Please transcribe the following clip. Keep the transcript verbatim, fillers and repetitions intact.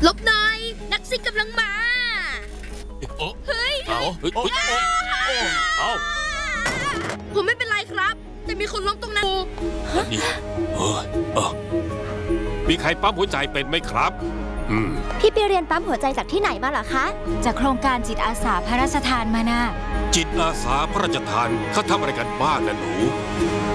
ลบหน่อยนักซิ่งกำลังมาเฮ้ยเอาเฮ้ยเอาผมไม่เป็นไรครับแต่มีคนล้มตรงนั้นนี่เฮ้ยมีใครปั๊มหัวใจเป็นไหมครับอืมพี่ไปเรียนปั๊มหัวใจจากที่ไหนมาเหรอคะจากโครงการจิตอาสาพระราชทานมานะจิตอาสาพระราชทานเขาทำอะไรกันบ้างนะหนู